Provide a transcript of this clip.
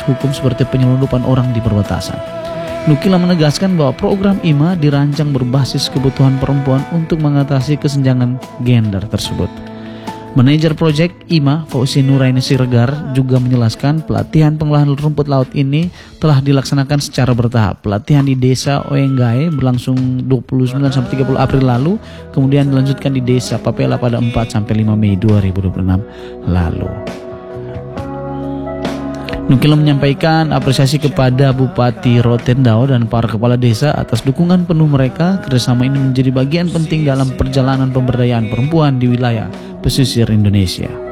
hukum seperti penyelundupan orang di perbatasan. Nukila menegaskan bahwa program IMA dirancang berbasis kebutuhan perempuan untuk mengatasi kesenjangan gender tersebut. Manajer proyek IMA, Fauzi Nuraini Siregar, juga menjelaskan pelatihan pengolahan rumput laut ini telah dilaksanakan secara bertahap. Pelatihan di desa Oenggae berlangsung 29-30 April lalu, kemudian dilanjutkan di desa Papela pada 4-5 Mei 2026 lalu. Nukila menyampaikan apresiasi kepada Bupati Rotendao dan para kepala desa atas dukungan penuh mereka. Kerjasama ini menjadi bagian penting dalam perjalanan pemberdayaan perempuan di wilayah pesisir Indonesia.